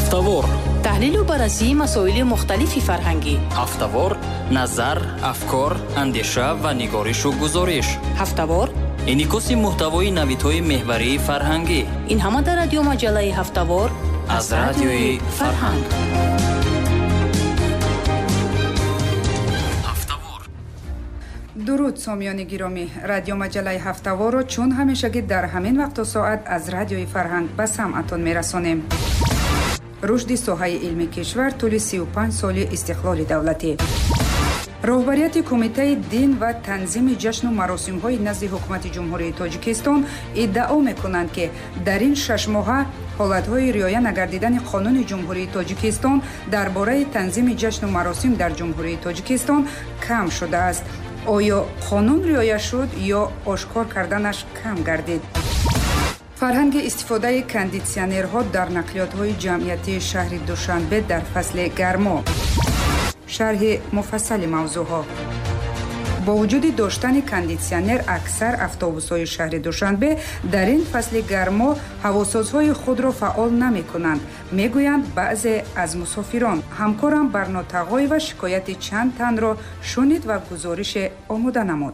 ҳафтавор. таҳлилу баррасии масоили мухталифи фарҳангӣ. ҳафтавор назар, афкор, андеша ва нигоришу гузориш. ҳафтавор инъикоси муҳтавои навидҳои меҳварии фарҳангӣ. ин ҳама дар радио маҷаллаи ҳафтавор аз радиои фарҳанг. дуруд сомиёни гиромӣ, радио маҷаллаи ҳафтаворро чун ҳамешагӣ дар ҳамин вақту соат аз радиои фарҳанг ба самъатон мерасонем. рушди соҳаи илми кишвар тӯли 35 соли истиқлоли давлатӣ. роҳбарияти кумитаи дин ва танзими ҷашну маросимҳои назди ҳукумати ҷумҳурии тоҷикистон иддао мекунанд ки дар ин 6 моҳа ҳолатҳои риоя нагардидани қонуни ҷумҳурии тоҷикистон дар бораи танзими ҷашну маросим дар ҷумҳурии тоҷикистон кам шудааст. оё қонун риоя шуд ё ошкор карданаш кам гардид? фарҳанги истифодаи кондитсионерҳо дар нақлиётҳои ҷамъиятии шаҳри душанбе дар фасли гармо. шарҳи муфассали мавзӯъҳо. бо вуҷуди доштани кондитсионер аксар автобусҳои шаҳри душанбе дар ин фасли гармо ҳавосозҳои худро фаъол намекунанд, мегӯянд баъзе аз мусофирон. ҳамкорам Барно Тағоева шикояти чанд танро шунид ва гузорише омода намуд.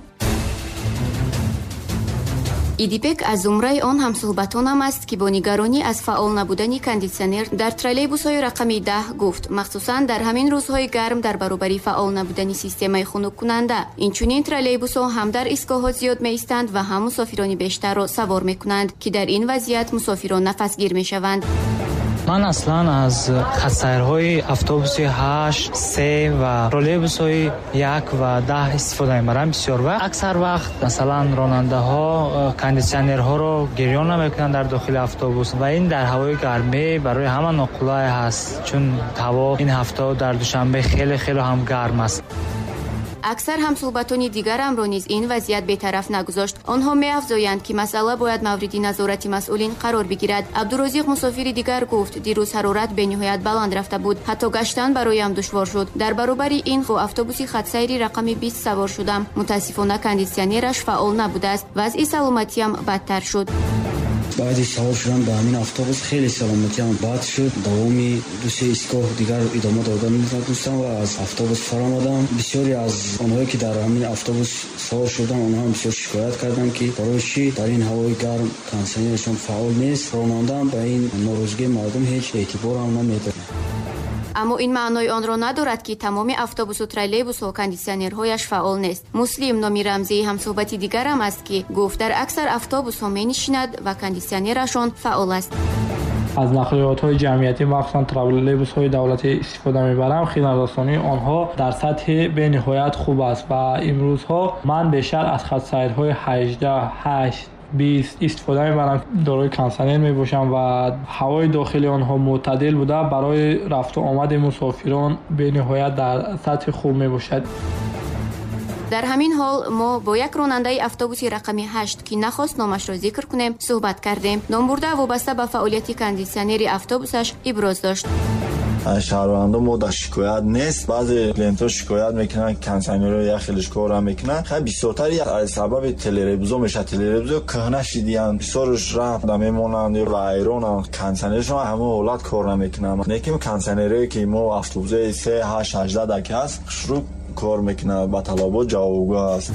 идипек аз зумраи он ҳамсуҳбатонам аст ки бо нигаронӣ аз фаъол набудани кондитсионер дар троллейбусҳои рақами 10 гуфт, махсусан дар ҳамин рӯзҳои гарм дар баробари фаъол набудани системаи хунуккунанда. инчунин троллейбусҳо ҳам дар истгоҳҳо зиёд меистанд ва ҳам мусофирони бештарро савор мекунанд, ки дар ин вазъият мусофирон нафасгир мешаванд. ман аслан аз хатсайрҳои автобуси 8, 3 ва троллейбусҳои 1 ва 10 истифода мебарам бисёр вақт. аксар вақт масалан ронандаҳо кондитсионерҳоро гирён намекунанд дар дохили автобус ва ин дар ҳавои гармӣ барои ҳама ноқулай ҳаст, чун ҳаво ин ҳафта дар душанбе хеле ҳам гарм аст. аксар ҳамсуҳбатони дигарамро низ ин вазъият бетараф нагузошт. онҳо меафзоянд ки масъала бояд мавриди назорати масъулин қарор бигирад. абдурозиқ мусофири дигар гуфт, дирӯз ҳарорат бениҳоят баланд рафта буд, ҳатто гаштан бароям душвор шуд. дар баробари ин бо автобуси хатсайри рақами 20 савор шудам. мутаассифона кондитсионераш фаъол набудааст. вазъи саломатиам бадтар шуд. баъди савор шудан ба ҳамин автобус хеле саломатиам бад шуд. давоми 2-3 истгоҳ дигар идома дода метавонистам ва аз автобус фаромадам. бисёре аз онҳое ки дар ҳамин автобус савор шуданд, онҳо ҳам бисёр шикоят карданд ки барои чӣ дар ин ҳавои гарм кондитсионерашон фаъол нест. ронандаам ба ин норӯзигии мардум ҳеҷ эътиборам намедод. аммо ин маънои онро надорад ки тамоми автобусу троллейбусҳо кондитсионерҳояш фаъол нест. муслим номи рамзии ҳамсуҳбати дигарам аст ки гуфт, дар аксар автобусҳо менишинад ва кондитсионерашон фаъол аст. аз нақлиётҳои ҷамъиятӣ махсусан троллейбусҳои давлатӣ истифода мебарам. хизматрасонии онҳо дар сатҳи бениҳоят хуб аст ва имрӯзҳо ман бештар аз хатсайрҳои 18, 8 20 истифода мебарам. дорои кондитсионер мебошам ва ҳавои дохили онҳо мӯътадил буда барои рафту омади мусофирон бениҳоят дар сатҳи хуб мебошад. дар ҳамин ҳол мо бо як ронандаи автобуси рақами 8 ки нахост номашро зикр кунем суҳбат кардем. номбурда вобаста ба фаъолияти кондитсионери автобусаш иброз дошт. шаҳрвандо мо дар шикоят нест. баъзе клиентҳо шикоят мекунанд ки кондитсионерҳо яхелиш кора мекунанд. хеле бисёртар аз сабаби телеребузо мешавад. телеребузо кӯҳна шидиянд, бисёрш рафт мемонанд ё вайронанд. кондитсионершон ҳама ҳолат кор намекунанд. лекин кондитсионерҳое ки мо автобусои 3, 8, 18 даки аст шуруъ кор мекунад, ба талабот ҷавобгоҳ аст.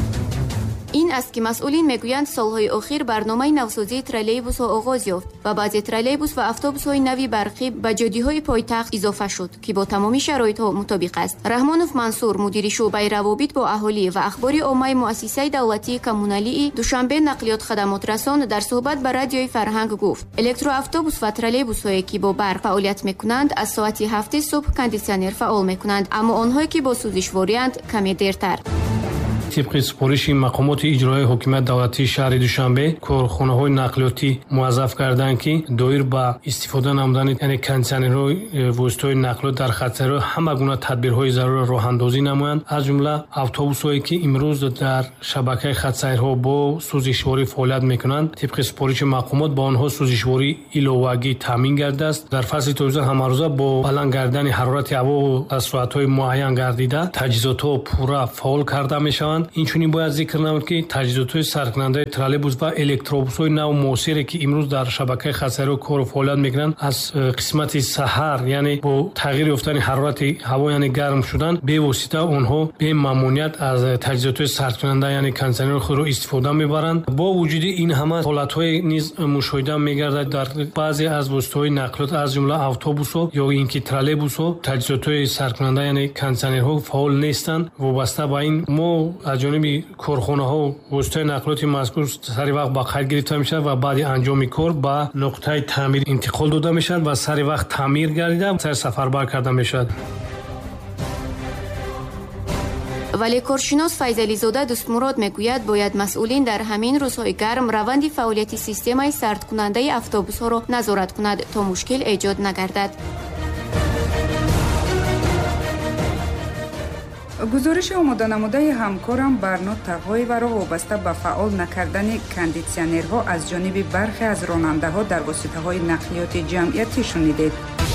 ин аст ки масъулин мегӯянд солҳои охир барномаи навсозии троллейбусҳо оғоз ёфт ва баъзе троллейбус ва автобусҳои нави барқӣ ба ҷодиҳои пойтахт изофа шуд, ки бо тамоми шароитҳо мутобиқ аст. раҳмонов Мансур, мудири шуъбаи равобит бо аҳолӣ ва ахбори оммаи муассисаи давлатии коммуналии Душанбе нақлиёт хадамотрасон дар суҳбат ба радиои Фарҳанг гуфт, электроавтобус ва троллейбусҳое ки бо барқ фаъолият мекунанд аз соати 7 субҳ кондитсионер фаъол мекунанд, аммо онҳое ки бо сӯзишвориянд каме дертар. طبق سپارش مقامات اجرایی حکومت دولتی شهر دوشنبه کارخانه‌های نقلیاتی موظف کردند که دایر به استفاده نمودن یعنی کانتینرهای واسطه نقلیات در خطر همه گونه تدبیرهای ضروری راه اندازی نمایند، از جمله اتوبوس‌هایی که امروز در شبکه خطسیرها با سوزشواری فعالیت می‌کنند طبق سپارش مقامات با آنها سوزشواری ایلوواگی تامین گردیده است. در فصل تابستان همروزه با بلند گردن حرارت هوا از ساعت‌های معین گردیده تجهیزات‌ها پورا فعال کرده می‌شوند. мебаранд. Инчунин бояд зикр намуд ки таҷҳизотҳои саркунандаи троллейбус ва электробусҳои наву муосире ки имрӯз дар шабакаи хатсайрҳо кору фаъолият мекунанд, аз қисмати саҳар, яъне бо тағйири ёфтани ҳарорати ҳаво, яъне гарм шудан, бевосита онҳо бемамнуният аз таҷҳизотҳои саркунанда, яъне кондитсионерҳои худро истифода мебаранд. бо вуҷуди ин ҳама ҳолатҳое низ мушоҳида мегардад дар баъзе аз воситаҳои нақлиёт, аз ҷумла автобусҳо ё ин ки троллейбусҳо таҷҳизотҳои саркунанда, яъне кондитсионерҳо фаъол нестанд. вобаста ба ин мо аз ҷониби корхонаҳо воситаҳои нақлиёти мазкур сари вақт ба қайд гирифта мешавад ва баъди анҷоми кор ба нуқтаи таъмир интиқол дода мешавад ва сари вақт таъмир гардида сар сафарбар карда мешавад. вале коршинос файзализода дустмурод мегӯяд, бояд масъулин дар ҳамин рӯзҳои гарм раванди фаъолияти системаи сардкунандаи автобусҳоро назорат кунад, то мушкил эҷод нагардад. гузориши омоданамудаи ҳамкорам Барно Тағоеваро вобаста ба фаъол накардани кондитсионерҳо аз ҷониби бархе аз ронандаҳо дар воситаҳои нақлиёти ҷамъиятӣ шунидед.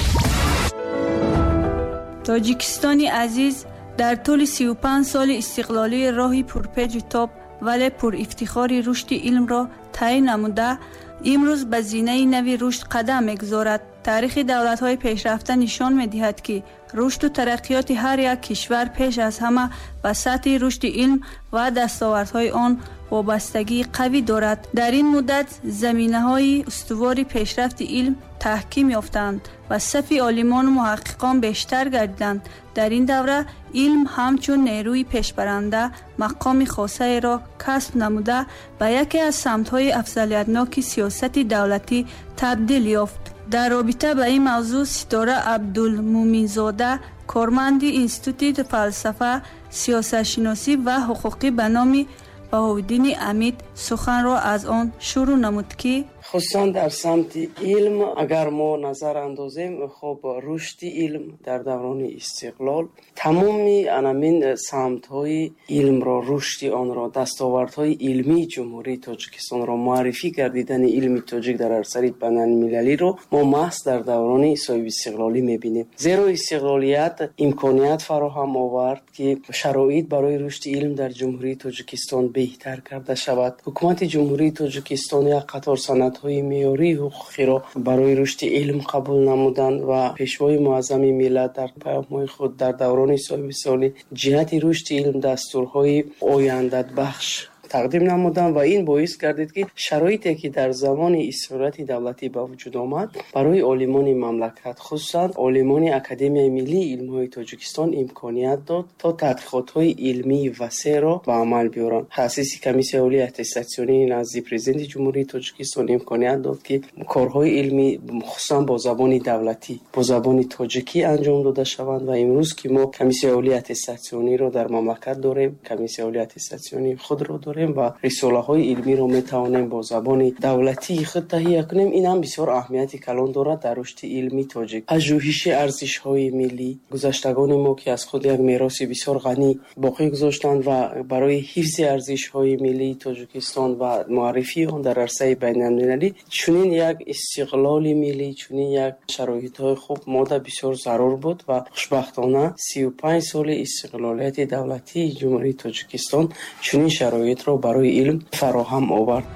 тоҷикистони азиз дар тӯли 35 соли истиқлолии роҳи пурпеҷу тоб вале пурифтихори рушди илмро таъин намуда, имрӯз ба зинаи нави рушд қадам мегузорад. таърихи давлатҳои пешрафта нишон медиҳад, ки рушду тараққиёти ҳар як кишвар пеш аз ҳама ба сатҳи рушди илм ва дастовардҳои он вобастагии қавӣ дорад. дар ин муддат заминаҳои устувори пешрафти илм таҳким ёфтанд ва сафи олимону муҳаққиқон бештар гардиданд. дар ин давра илм ҳамчун нерӯи пешбаранда мақоми хосаеро касб намуда ба яке аз самтҳои афзалиятноки сиёсати давлатӣ табдил ёфт. дар робита ба ин мавзӯъ Ситора Абдулмуминзода, корманди Институти фалсафа, сиёсатшиносӣ ва ҳуқуқӣ ба номи Баҳоиддини Амид суханро аз он шурӯъ намуд ки хусусан дар самти илм агар мо назар андозем, хоб рушди илм дар даврони истиқлол тамоми анамин самтҳои илмро, рушди онро, дастовардҳои илмии ҷумҳурии Тоҷикистонро, муаррифӣ гардидани илми тоҷик дар арсари байналмилалиро мо маҳз дар даврони соҳиби истиқлолӣ мебинем. зеро истиқлолият имконият фароҳам овард ки шароит барои рушди илм дар ҷумҳурии Тоҷикистон беҳтар карда шавад. ҳукумати ҷумҳурии Тоҷикистон як қатор санадҳои меъёрии ҳуқуқиро барои рушди илм қабул намуданд ва пешвои муаззами миллат дар паёмҳои худ дар даврони соҳибистиқлолӣ ҷиҳати рушди илм дастурҳои ояндатбахш тақдим намуданд ва ин боис гардид ки шароите ки дар замони истиқлолияти давлатӣ ба вуҷуд омад барои олимони мамлакат, хусусан олимони Академияи Миллии Илмҳои Тоҷикистон имконият дод то тадқиқотҳои илмии васеъро ба амал биёранд. таъсиси комиссияи олии аттестатсионӣ назди президенти ҷумҳурии Тоҷикистон имконият дод ки корҳои илмӣ хусусан бо забони давлатӣ, бо забони тоҷикӣ анҷом дода шаванд ва имрӯз ки мо комиссияи олии аттестатсиониро дар мамлакат дорем, комиссияи олии аттестатсионии худро дорем ва рисолаҳои илмиро метавонем бо забони давлатии худ таҳия кунем. ин ҳам бисёр аҳамияти калон дорад дар рушди илми тоҷик. пажӯҳиши арзишҳои миллӣ, гузаштагони мо ки аз худ як мероси бисёр ғанӣ боқӣ гузоштанд ва барои ҳифзи арзишҳои миллии Тоҷикистон ва муаррифии он дар арсаи байналмилалӣ чунин як истиқлоли миллӣ, чунин як шароитҳои хуб мода бисёр зарур буд ва хушбахтона 35 соли истиқлолияти давлатии ҷумҳурии Тоҷикистон чунин шароитро барои илм фароҳам овард.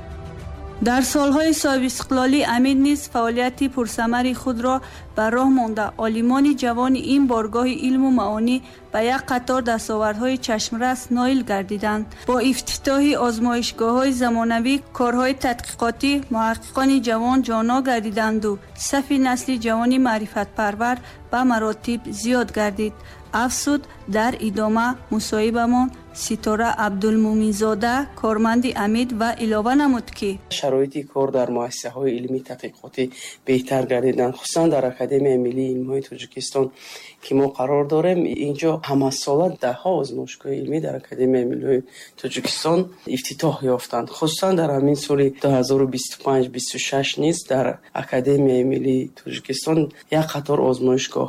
дар солҳои соҳибистиқлолӣ Амид низ фаъолияти пурсамари худро ба роҳ монда, олимони ҷавони ин боргоҳи илму маонӣ ба як қатор дастовардҳои чашмрас ноил гардиданд. бо ифтитоҳи озмоишгоҳҳои замонавӣ, корҳои тадқиқотӣ, муҳаққиқони ҷавон ҷоно гардиданду сафи насли ҷавони маърифатпарвар ба маротиб зиёд гардид. афсуд, дар идома мусоҳибамон Ситора Абдулмуминзода, корманди Амид ва илова намуд ки шароити кор дар муассисаҳои илмии тадқиқотӣ беҳтар гардиданд, хусусан дар Академияи Миллии Илмҳои Тоҷикистон ки мо қарор дорем. инҷо ҳамасола даҳҳо озмоишгоҳи илмӣ дар Академияи Миллии Тоҷикистон ифтитоҳ ёфтанд. хусусан дар ҳамин соли 2025-26 низ дар Академияи Миллии Тоҷикистон як қатор озмоишгоҳҳо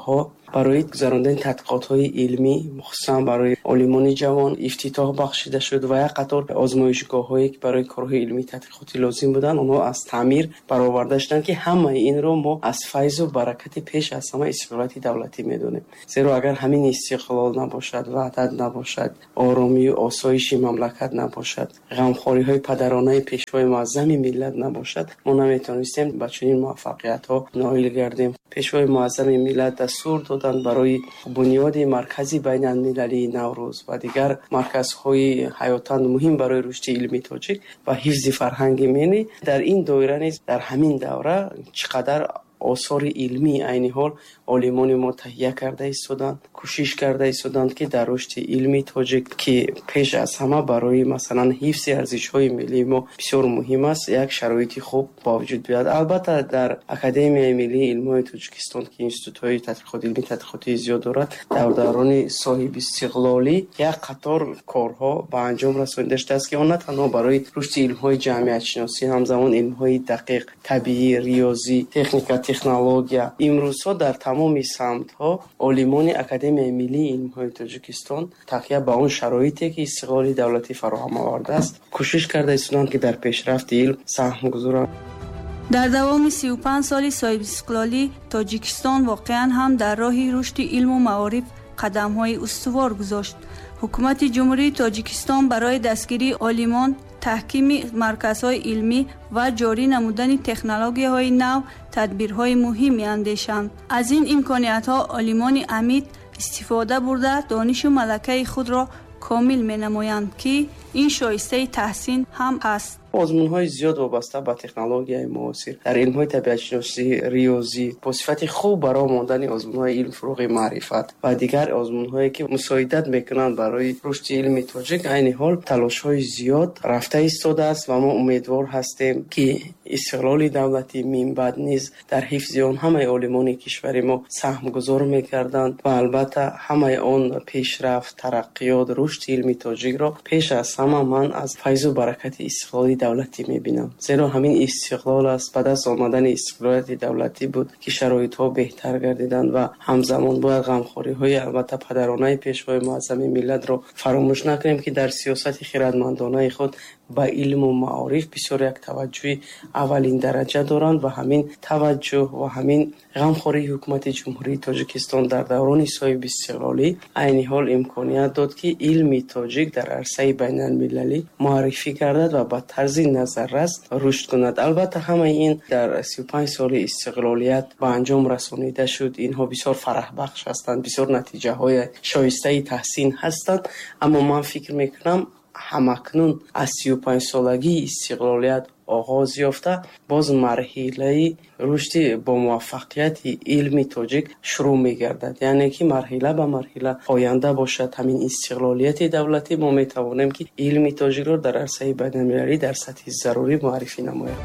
барои гузарондани тадқиқотҳои илмӣ мухуссан барои олимони ҷавон ифтитоҳ бахшида шуд ва як қатор озмоишгоҳҳое ки барои корҳои илмӣ тадқиқотӣ лозим буданд онҳо аз таъмир бароварда шуданд ки ҳамаи инро мо аз файзу баракати пеш аз ҳама истиқлолияти давлатӣ медонем. Зеро агар ҳамин истиқлол набошад, ваҳдат набошад, оромию осоиши мамлакат набошад, ғамхориҳои падаронаи пешвои муаззами миллат набошад, мо наметавонистем ба чунин муваффақиятҳо ноил гардем. пешвои муаззами миллат дастур доданд барои бунёди маркази байналмилалии Наврӯз ва дигар марказҳои ҳаётан муҳим барои рушди илми тоҷик ва ҳифзи фарҳанги миллӣ. дар ин доира низ дар ҳамин давра чӣ қадар осори илмӣ айни ҳол олимони мо таҳия карда истоданд, кӯшиш карда истоданд ки дар рушди илми тоҷик ки пеш аз ҳама барои масалан ҳифзи арзишҳои миллии мо бисёр муҳим аст, як шароити хуб ба вуҷуд биёяд. албатта дар Академияи миллии илмҳои Тоҷикистон ки институтҳои тадқиқоти илмӣ тадқиқотии зиёд дорад, дар даврони соҳибистиқлолӣ як қатор корҳо ба анҷом расонида шудааст ки он на танҳо барои рушди илмҳои ҷамъиятшиносӣ, ҳамзамон илмҳои дақиқ, табиӣ, риёзӣ, техника, технология. имрӯзҳо дар тамоми самтҳо олимони Академияи миллии илмҳои Тоҷикистон такя ба он шароите ки истиқлоли давлатӣ фароҳам овардааст, кӯшиш карда истоданд ки дар пешрафти илм саҳм гузоранд. дар давоми 35 соли соҳибистиқлолӣ Тоҷикистон воқеан ҳам дар роҳи рушди илму маориф қадамҳои устувор гузошт. ҳукумати ҷумҳурии Тоҷикистон барои дастгирии олимон, таҳкими марказҳои илмӣ ва ҷорӣ намудани технологияҳои нав тадбирҳои муҳим меандешанд. аз ин имкониятҳо олимони амид истифода бурда донишу малакаи худро комил менамоянд ки ин шоистаи таҳсин ҳам ҳаст. озмунҳои зиёд вобаста ба технологияи муосир дар илмҳои табиатшиносӣ, риёзӣ бо сифати хуб баро мондани озмунҳои илмфуруғи маърифат ва дигар озмунҳое ки мусоидат мекунанд барои рушди илми тоҷик айни ҳол талошҳои зиёд рафта истодааст ва мо умедвор ҳастем ки истиқлоли давлатӣ минбаъд низ дар ҳифзи он ҳамаи олимони кишвари мо саҳмгузор мекарданд ва албатта ҳамаи он пешрафт, тараққиёт, рушди илми тоҷикро пеш аз ҳама ман аз файзу баракати истиқлоли давлатӣ мебинам. зеро ҳамин истиқлол аст, ба даст омадани истиқлолияти давлатӣ буд ки шароитҳо беҳтар гардиданд ва ҳамзамон бояд ғамхориҳои албатта падаронаи пешвои муаззами миллатро фаромӯш накунем ки дар сиёсати хиратмандонаи худ ба илму маориф бисёр як таваҷҷӯҳи аввалин дараҷа доранд ва ҳамин таваҷҷӯҳ ва ҳамин ғамхории ҳукумати ҷумҳурии Тоҷикистон дар даврони соҳибистиқлолӣ айни ҳол имконият дод ки илми тоҷик дар арсаи байналмилалӣ муаррифӣ гардад ва ба тарзи назаррас рушд кунад. албатта ҳамаи ин дар 35 соли истиқлолият ба анҷом расонида шуд. инҳо бисёр фараҳбахш ҳастанд, бисёр натиҷаҳои шоистаи таҳсин ҳастанд, аммо ман фикр мекунам ҳамакнун аз 35 солагии истиқлолият оғоз ёфта боз марҳилаи рушди бо муваффақияти илми тоҷик шурӯъ мегардад, яъне ки марҳила ба марҳила поянда бошад. ҳамин истиқлолияти давлатӣ мо метавонем ки илми тоҷикро дар арсаи байналмилалӣ дар сатҳи зарурӣ муаррифӣ намояд.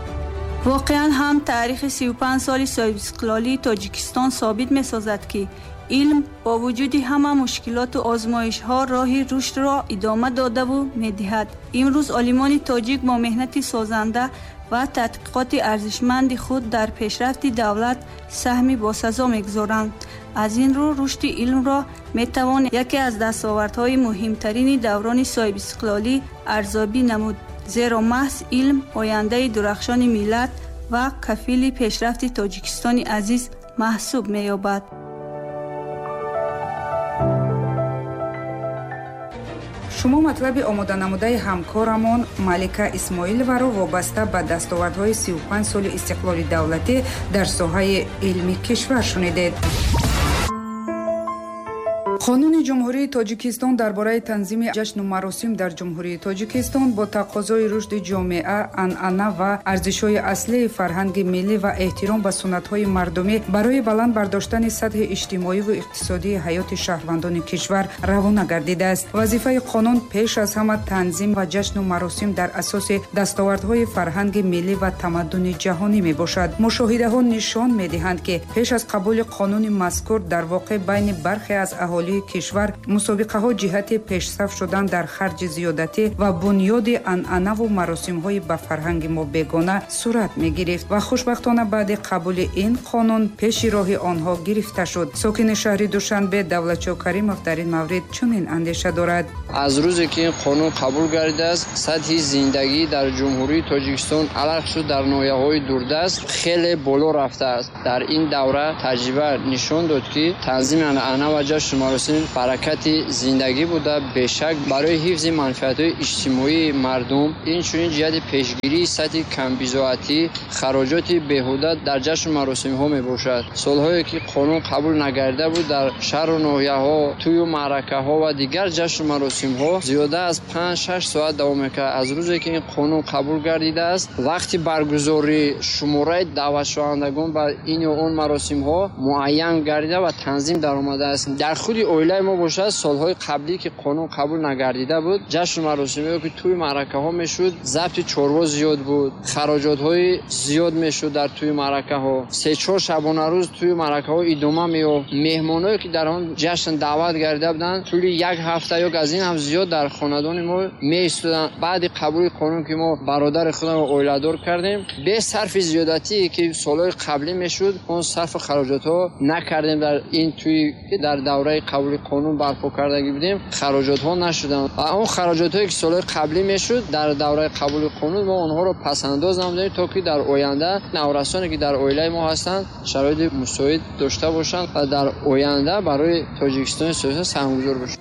воқеан ҳам таърихи 35 соли соҳибистиқлолии Тоҷикистон собит месозад ки илм бо вуҷуди ҳама мушкилоту озмоишҳо роҳи рушдро идома додаву медиҳад. имрӯз олимони тоҷик бо меҳнати созанда ва тадқиқоти арзишманди худ дар пешрафти давлат саҳми босазо мегузоранд. аз ин рӯ рушди илмро метавон яке аз дастовардҳои муҳимтарини даврони соҳибистиқлолӣ арзёбӣ намуд, зеро маҳз илм ояндаи дурахшони миллат ва кафили пешрафти Тоҷикистони азиз маҳсуб меёбад. шумо матлаби омоданамудаи ҳамкорамон Малика Исмоиловаро вобаста ба дастовардҳои 35 соли истиқлоли давлатӣ дар соҳаи илми кишвар шунидед. қонуни ҷумҳурии Тоҷикистон дар бораи танзими ҷашну маросим дар ҷумҳурии Тоҷикистон бо тақозои рушди ҷомеа, анъана ва арзишҳои аслии фарҳанги миллӣ ва эҳтиром ба суннатҳои мардумӣ барои баланд бардоштани сатҳи иҷтимоиву иқтисодии ҳаёти шаҳрвандони кишвар равона гардидааст. вазифаи қонун пеш аз ҳама танзим ва ҷашну маросим дар асоси дастовардҳои фарҳанги миллӣ ва тамаддуни ҷаҳонӣ мебошад. мушоҳидаҳо нишон медиҳанд ки пеш аз қабули қонуни мазкур дар воқеъ байни бархе аз аҳолии ҷамъиятҳои кишвар мусобиқаҳо ҷиҳати пешсаф шудан дар харҷи зиёдатӣ ва бунёди анъанаву маросимҳои ба фарҳанги мо бегона сурат мегирифт ва хушбахтона баъди қабули ин қонун пеши роҳи онҳо гирифта шуд. сокини шаҳри Душанбе Давлатшоҳ Каримов дар ин маврид чунин андеша дорад. аз рӯзе ки ин қонун қабул гардидааст, сатҳи зиндагӣ дар ҷумҳурии Тоҷикистон алахсус дар ноҳияҳои дурдаст хеле боло рафтааст. дар ин давра таҷриба нишон дод ки танзими анъана ва ҷашну маросим баракати зиндагӣ буда бешак барои ҳифзи манфиатҳои иҷтимоии мардум, инчунин ҷиҳати пешгирии сатҳи камбизоатӣ, хароҷоти беҳуда дар ҷашну маросимҳо мебошад. солҳое ки қонун қабул нагардида буд, дар шаҳру ноҳияҳо, тӯю маъракаҳо ва дигар ҷашну маросимҳо зиёда аз 5-6 соат давом мекард. аз рӯзе ки ин қонун қабул гардидааст, вақти баргузории шумораи даъватшавандагон ба ин ё он маросимҳо муайян гардида ва танзим даромадааст. дар худи оилаи мо бошад, солҳои қаблӣ ки қонун қабул нагардида буд, ҷашну маросимҳое ки тӯи маъракаҳо мешуд, забти чорво зиёд буд, хароҷотҳои зиёд мешуд дар тӯи маъракаҳо, 3-4 шабонарӯз тӯи маъракаҳо идома меёфт. меҳмоное ки дар он ҷашн даъват гардида буданд, тӯли 1 ҳафта ё аз ин ҳам зиёд дар хонадони мо меистоданд. баъди қабули қонун ки мо бародари худро оиладор кардем, бе сарфи зиёдатие ки солҳои қаблӣ мешуд, он сарфу хароҷотҳо накардем. дар ин тӯи ки дар давраи қабули қонун барпо кардагӣ будем, хароҷотҳо нашуданд ва он хароҷотҳое ки солҳои қаблӣ мешуд дар давраи қабули қонун мо онҳоро пасандоз намудем, то ки дар оянда наврасоне ки дар оилаи мо ҳастанд шароити мусоид дошта бошанд ва дар оянда барои Тоҷикистони сиёсат саҳмгузор бошанд.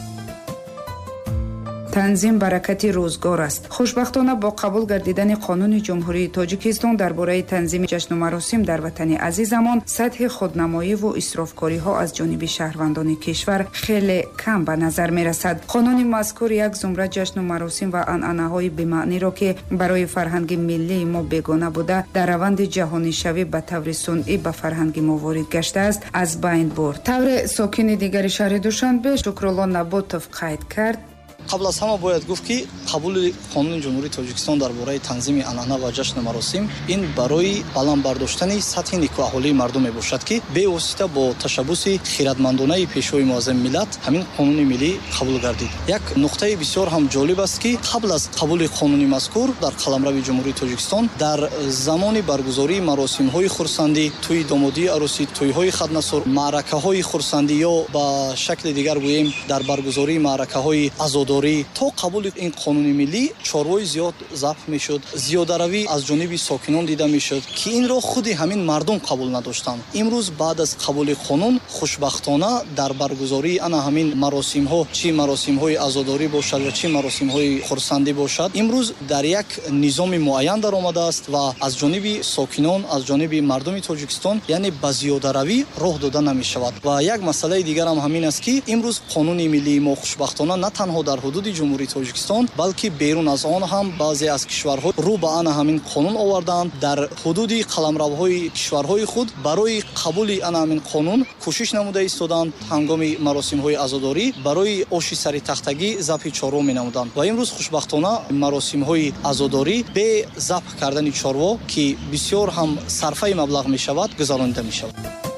танзим баракати рӯзгор аст. хушбахтона бо қабул гардидани қонуни ҷумҳурии Тоҷикистон дар бораи танзими ҷашну маросим дар ватани азизамон, сатҳи худнамоиву исрофкориҳо аз ҷониби шаҳрвандони кишвар хеле кам ба назар мерасад. қонуни мазкур як зумра ҷашну маросим ва анъанаҳои бемаъниро ки барои фарҳанги миллии мо бегона буда дар раванди ҷаҳонишавӣ ба таври сунъӣ ба фарҳанги мо ворид гаштааст, аз байн бурд. тавре сокини дигари шаҳри Душанбе Шукрулло Наботов қайд кард. қабл аз ҳама бояд гуфт ки қабули қонуни ҷумҳурии Тоҷикистон дар бораи танзими анъана ва ҷашну маросим ин барои баланд бардоштани сатҳи никӯҳҳолии мардум мебошад ки бевосита бо ташаббуси хиратмандонаи пешвои муаззами миллат ҳамин қонуни миллӣ қабул гардид. як нуқтаи бисёр ҳам ҷолиб аст ки қабл аз қабули қонуни мазкур дар қаламрави ҷумҳурии Тоҷикистон дар замони баргузории маросимҳои хурсандӣ, тӯи домодии арӯсӣ, тӯйҳои хатнасор, маъракаҳои хурсандӣ ё ба шакли дигар гӯем дар баргузории маъракаҳои азодорӣ то қабули ин қонуни миллӣ чорвои зиёд забт мешуд, зиёдаравӣ аз ҷониби сокинон дида мешуд ки инро худи ҳамин мардум қабул надоштанд. имрӯз баъд аз қабули қонун хушбахтона дар баргузории ана ҳамин маросимҳо, чӣ маросимҳои азодорӣ бошад ва чӣ маросимҳои хурсандӣ бошад, имрӯз дар як низоми муайян даромадааст ва аз ҷониби сокинон, аз ҷониби мардуми Тоҷикистон яъне ба зиёдаравӣ роҳ дода намешавад. ва як масъалаи дигар ҳам ҳамин аст ки имрӯз қонуни миллии мо хушбахтона на танҳо дар ҳудуди ҷумҳурии Тоҷикистон, балки берун аз он ҳам баъзе аз кишварҳо рӯ ба ана ҳамин қонун оварданд. дар ҳудуди қаламравҳои кишварҳои худ барои қабули ана ҳамин қонун кӯшиш намуда истоданд. ҳангоми маросимҳои азодорӣ барои оши сари тахтагӣ забҳи чорво менамуданд ва имрӯз хушбахтона маросимҳои азодорӣ бе забҳ кардани чорво ки бисёр ҳам сарфаи маблағ мешавад, гузаронида мешавад.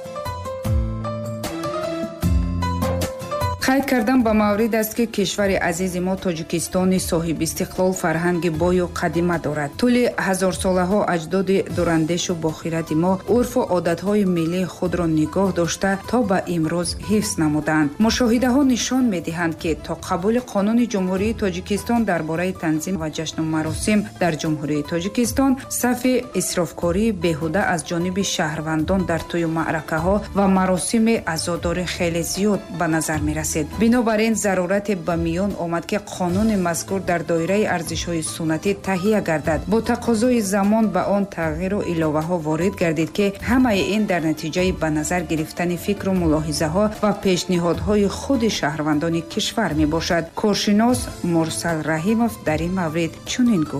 қайд кардан ба маврид аст ки кишвари азизи мо Тоҷикистони соҳибистиқлол фарҳанги бою қадима дорад. тӯли ҳазорсолаҳо аҷдоди дурандешу бохиради мо урфу одатҳои миллии худро нигоҳ дошта то ба имрӯз ҳифз намуданд. мушоҳидаҳо нишон медиҳанд ки то қабули қонуни ҷумҳурии Тоҷикистон дар бораи танзим ва ҷашну маросим дар ҷумҳурии Тоҷикистон сафи исрофкории беҳуда аз ҷониби шаҳрвандон дар тӯю маъракаҳо ва маросими азодорӣ хеле зиёд ба назар мерасад. бинобар ин зарурате ба миён омад ки қонуни мазкур дар доираи арзишҳои суннатӣ таҳия гардад. бо тақозои замон ба он тағйиру иловаҳо ворид гардид ки ҳамаи ин дар натиҷаи ба назар гирифтани фикру мулоҳизаҳо ва пешниҳодҳои худи шаҳрвандони кишвар мебошад. коршинос Мурсал Раҳимов дар ин маврид чунин гуфт.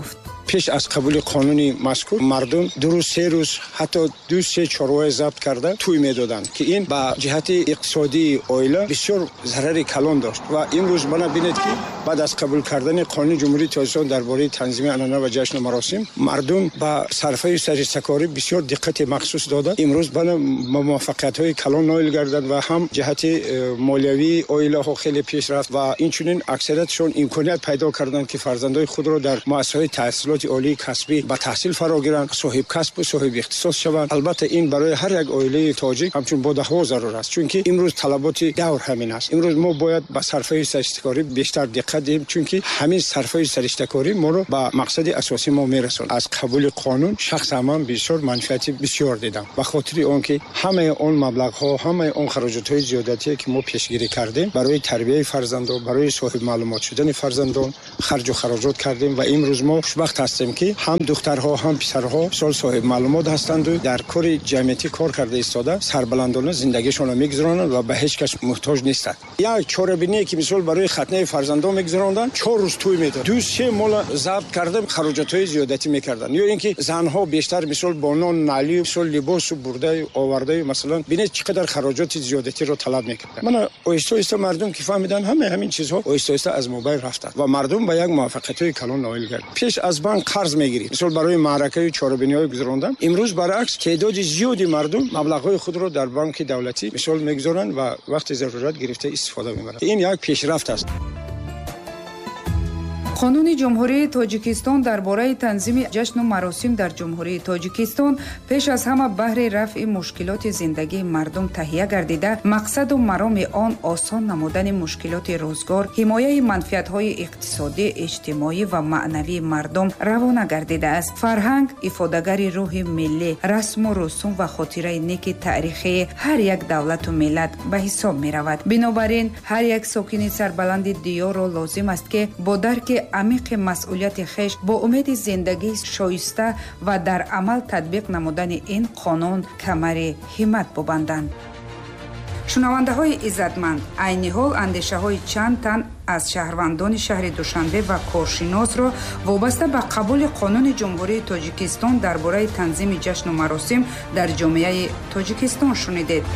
пеш аз қабули қонуни мазкур мардум 2-3 рӯз ҳатто 2-3 чорвоя забт карда тӯй медоданд ки ин ба ҷиҳати иқтисодии оила бисёр зарари калон дошт ва имрӯз мана бинед ки баъд аз қабул кардани қонуни ҷумҳурии тоҷикистон дар бораи танзими анъана ва ҷашну маросим мардум ба сарфаи саристакорӣ бисёр диққати махсус дода имрӯз бана муваффақиятҳои калон ноил гарданд ва ҳам ҷиҳати молиявии оилаҳо хеле пешрафт ва инчунин аксариятшон имконият пайдо карданд ки фарзандои худро дар муассисаҳои таҳсилоти олии касбӣ ба таҳсил фарогиранд, соҳибкасбу соҳибихтисос шаванд. албатта ин барои ҳар як оилаи тоҷик ҳамчун бодаҳво зарур аст, чунки имрӯз талаботи давр ҳамин аст. имрӯз мо бояд ба сарфаи сариштакорӣ бештар диққат диҳем, чунки ҳамин сарфаи сариштакорӣ моро ба мақсади асосӣ мо мерасонад. аз қабули қонун шахсан ман бисёр манфиати бисёр дидам, ба хотири он ки ҳамаи он маблағҳо, ҳамаи он хароҷотҳои зиёдатие ки мо пешгирӣ кардем барои тарбияи фарзандон, барои соҳиб маълумот шудани фарзандон харҷу хароҷот кардем ва имрӯз мо хушбахт ҳастем ки ҳам духтарҳо ҳам писарҳо сол соҳиб маълумот ҳастанду дар кори ҷамъиятӣ кор карда истода сарбаландона зиндагишонро мегузаронанд ва ба ҳеҷ кас муҳтоҷ нестанд. як чорабиние ки мисол барои хатнаи фарзандон мегузаронданд 4 рӯз тӯй медод, 2-3 мола забт карда хароҷотҳои зиёдатӣ мекарданд. ё ин ки занҳо бештар мисол бо нон налӣ мисол либосу бурдаи овардаи масалан бинед чӣ қадар хароҷоти зиёдатиро талаб мекарданд. мана оҳиста оҳиста мардум ки фаҳмиданд ҳамин чизҳо оҳиста оҳиста аз мобайл рафтанд ва мардум ба як муваффақиятҳои калон ноил гардид. пеш аз банк қарз мегирид мисол барои маъракаи чорабиниҳои гузарондан. имрӯз баръакс теъдоди зиёди мардум маблағҳои худро дар банки давлатӣ мисол мегузоранд ва вақти зарурат гирифта истифода мебаранд. ин як пешрафт аст. қонуни ҷумҳурии тоҷикистон дар бораи танзими ҷашну маросим дар ҷумҳурии тоҷикистон пеш аз ҳама баҳри рафъи мушкилоти зиндагии мардум таҳия гардида мақсаду мароми он осон намудани мушкилоти рӯзгор, ҳимояи манфиатҳои иқтисодӣ, иҷтимоӣ ва маънавии мардум равона гардидааст. фарҳанг ифодагари рӯҳи миллӣ, расму русум ва хотираи неки таърихии ҳар як давлату миллат ба ҳисоб меравад. бинобар ин ҳар як сокини сарбаланди диёрро лозим аст ки бо дарки амиқи масъулияти хеш бо умеди зиндагии шоиста ва дар амал татбиқ намудани ин қонун камари ҳиммат бубанданд. шунавандаҳои иззатманд, айни ҳол андешаҳои чанд тан аз шаҳрвандони шаҳри душанбе ва коршиносро вобаста ба қабули қонуни ҷумҳурии тоҷикистон дар бораи танзими ҷашну маросим дар ҷомеаи тоҷикистон шунидед.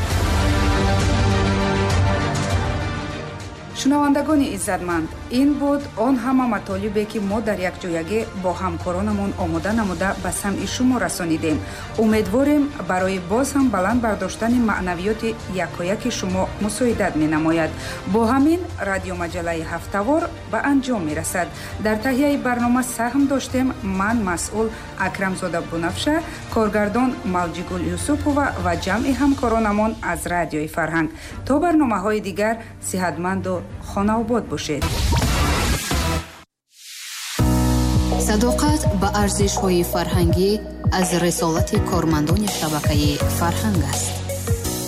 шунавандагони иззатманд, ин буд он ҳама матолибе ки мо дар якҷоягӣ бо ҳамкоронамон омода намуда ба самъи шумо расонидем. умедворем барои боз ҳам баланд бардоштани маънавиёти якояки шумо мусоидат менамояд. бо ҳамин радиомаҷаллаи ҳафтавор ба анҷом мерасад. дар таҳияи барнома саҳм доштем ман масъул акрамзода бунафша, коргардон малҷигул юсупова ва ҷамъи ҳамкоронамон аз радиои фарҳанг. то барномаҳои дигар сиҳатманду хонаобод бошед. садоқат ба арзишҳои фарҳангӣ аз рисолати кормандони шабакаи фарҳанг аст.